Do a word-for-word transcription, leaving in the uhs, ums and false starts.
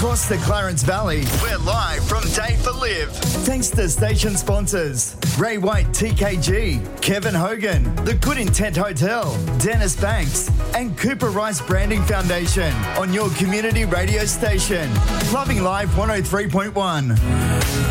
across the Clarence Valley. We're live from Day for Live. Thanks to station sponsors Ray White T K G, Kevin Hogan, The Good Intent Hotel, Dennis Banks, and Cooper Rice Branding Foundation on your community radio station. Loving Life one oh three point one.